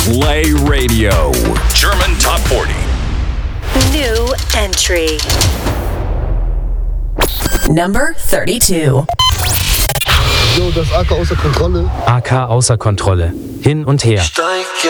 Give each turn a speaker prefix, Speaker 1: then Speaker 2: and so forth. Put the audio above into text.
Speaker 1: Play Radio. German Top 40.
Speaker 2: New entry.
Speaker 3: Number 32.
Speaker 4: So, das AK außer Kontrolle.
Speaker 5: AK außer Kontrolle. Hin und her.
Speaker 6: Steig